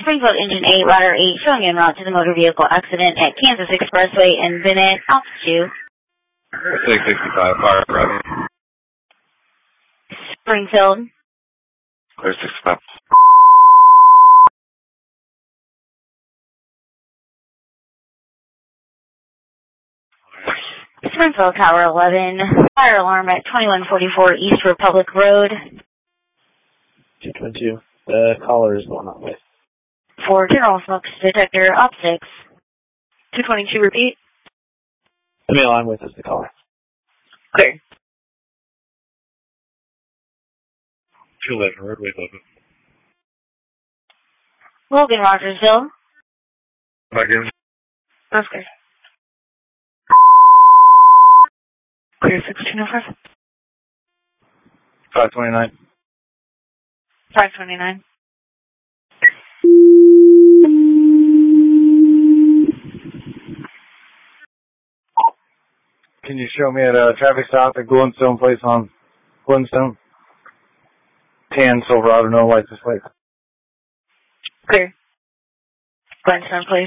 Springfield Engine 8, Ladder 8, showing en route to the motor vehicle accident at Kansas Expressway in Bennett, altitude. 665, fire, Roger. Springfield. Clear 65. Springfield Tower 11, fire alarm at 2144 East Republic Road. 222. The caller is going that way. For general smoke detector, op 6. 222, repeat. The mail I'm with is the caller. Clear. 211, roadway open. Logan, Rogersville. Back in. That's clear. Clear 1605. 529. 529. Can you show me at a traffic stop at Glenstone Place on Glenstone? 10 Silverado, no license plate. Clear. Glenstone, please.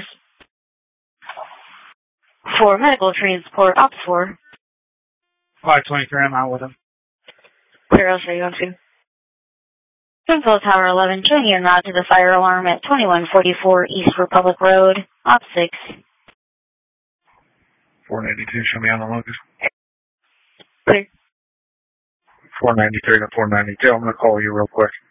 For medical transport, op 4. 523, I'm out with him. Clear, I'll show you on 2. Springfield Tower 11, showing en route to the fire alarm at 2144 East Republic Road, op 6. 492, show me on the locus. Clear. 493 to 492, I'm going to call you real quick.